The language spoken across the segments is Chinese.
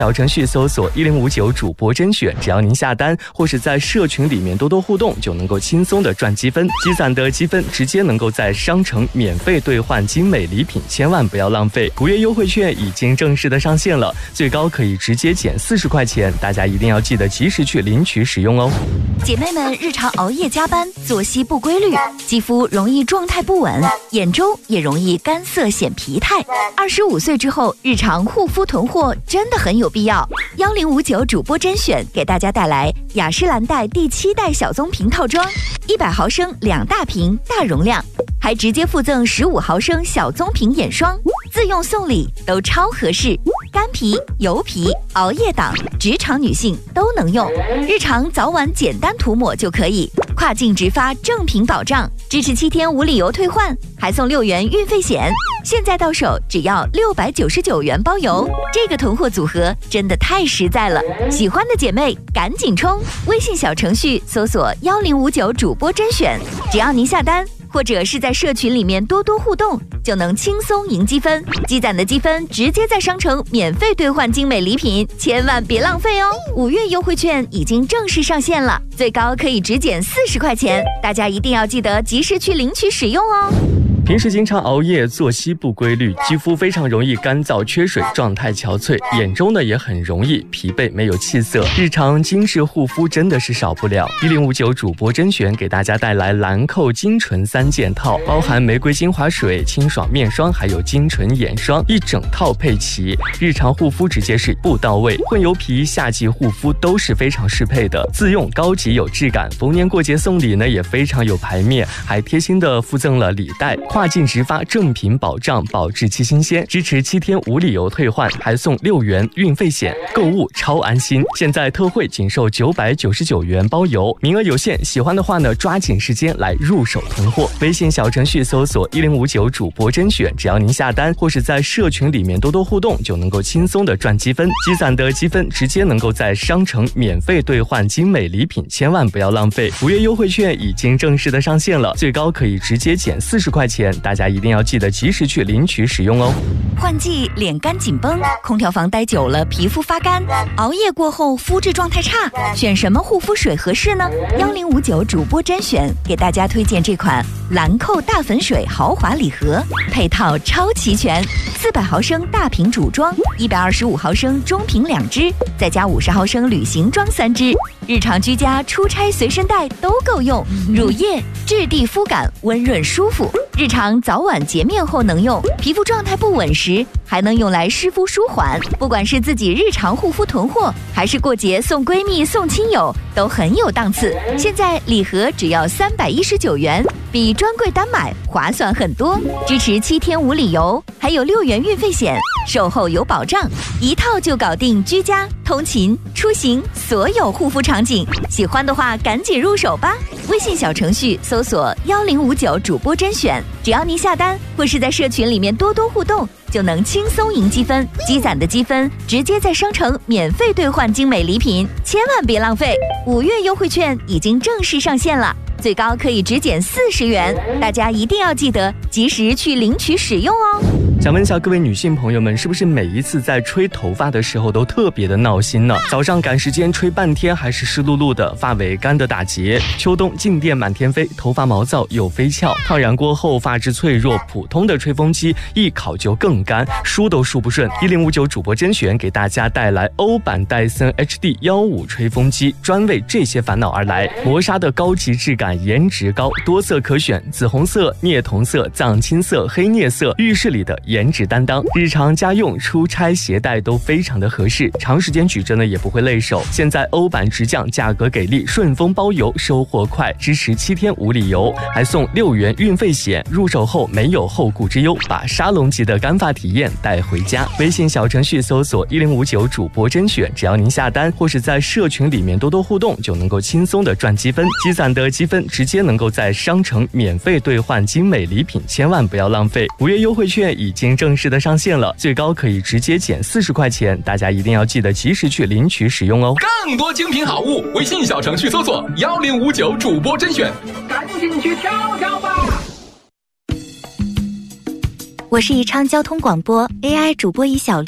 小程序搜索1059主播甄选，只要您下单或是在社群里面多多互动，就能够轻松的赚积分，积攒的积分直接能够在商城免费兑换精美礼品，千万不要浪费。5月优惠券已经正式的上线了，最高可以直接减40块钱，大家一定要记得及时去领取使用哦。 姐妹们日常熬夜加班，作息不规律，肌肤容易状态不稳，眼周也容易干涩显疲态。25岁之后，日常护肤囤货真的很有必要。1059主播甄选给大家带来雅诗兰黛第7代小棕瓶套装，100毫升2大瓶，大容量，还直接附赠15毫升小棕瓶眼霜，自用送礼都超合适。干皮、油皮、熬夜党、职场女性都能用，日常早晚简单涂抹就可以。跨境直发正品保障，支持7天无理由退换，还送6元运费险。现在到手只要699元包邮，这个囤货组合真的太实在了。喜欢的姐妹赶紧冲！微信小程序搜索1059主播甄选，只要您下单或者是在社群里面多多互动，就能轻松赢积分，积攒的积分直接在商城免费兑换精美礼品，千万别浪费哦！5月优惠券已经正式上线了，最高可以直减40块钱，大家一定要记得及时去领取使用哦。 平时经常熬夜，作息不规律，肌肤非常容易干燥缺水，状态憔悴，眼周呢也很容易疲惫没有气色，日常精致护肤真的是少不了。1059主播甄选给大家带来兰蔻精纯3件套，包含玫瑰精华水、清爽面霜还有精纯眼霜，一整套配齐，日常护肤直接是不到位，混油皮、夏季护肤都是非常适配的，自用高级有质感，逢年过节送礼呢也非常有排面，还贴心的附赠了礼袋。跨境直发正品保障，保质期新鲜，支持7天无理由退换，还送6元运费险，购物超安心。现在特惠仅售999元包邮，名额有限，喜欢的话呢，抓紧时间来入手囤货。微信小程序搜索1059主播甄选，只要您下单或是在社群里面多多互动，就能够轻松的赚积分，积攒的积分直接能够在商城免费兑换精美礼品，千万不要浪费。5月优惠券已经正式的上线了，最高可以直接减40块钱，大家一定要记得及时去领取使用哦。 换季脸干紧绷，空调房待久了皮肤发干，熬夜过后肤质状态差，选什么护肤水合适呢？1059主播甄选给大家推荐这款兰蔻大粉水豪华礼盒，配套超齐全，400毫升大瓶主妆，125毫升中瓶2支，再加50毫升旅行装3支，日常居家、出差随身带都够用。乳液质地肤感温润舒服，日常早晚洁面后能用，皮肤状态不稳时还能用来湿敷舒缓。不管是自己日常护肤囤货，还是过节送闺蜜送亲友，都很有档次。现在礼盒只要319元，比专柜单买划算很多，支持7天无理由，还有6元运费险，售后有保障，一套就搞定居家、通勤、出行所有护肤场景。喜欢的话赶紧入手吧！微信小程序搜索1059主播甄选，只要您下单或是在社群里面多多互动，就能轻松赢积分，积攒的积分直接在商城免费兑换精美礼品，千万别浪费。5月优惠券已经正式上线了，最高可以直减40元，大家一定要记得及时去领取使用哦。 想问一下各位女性朋友们，是不是每一次在吹头发的时候都特别的闹心呢？早上赶时间吹半天还是湿漉漉的，发尾干的打结；秋冬静电满天飞，头发毛躁又飞翘；烫染过后发质脆弱，普通的吹风机一烤就更干，梳都梳不顺。1059主播甄选给大家带来欧版戴森 HD15吹风机，专为这些烦恼而来。磨砂的高级质感，颜值高，多色可选，紫红色、镍铜色、藏青色、黑镍色，浴室里的颜值担当，日常家用、出差携带都非常的合适，长时间举着呢也不会累手。现在欧版直降，价格给力，顺丰包邮，收货快，支持7天无理由，还送6元运费险，入手后没有后顾之忧，把沙龙级的干发体验带回家。微信小程序搜索1059主播甄选，只要您下单或是在社群里面多多互动，就能够轻松的赚积分，积攒的积分直接能够在商城免费兑换精美礼品，千万不要浪费。5月优惠券已经正式的上线了，最高可以直接减40块钱，大家一定要记得及时去领取使用哦。 更多精品好物，微信小程序搜索1059主播甄选，赶紧去挑挑吧。 我是宜昌交通广播 AI 主播一小璐，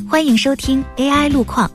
欢迎收听 AI 路况。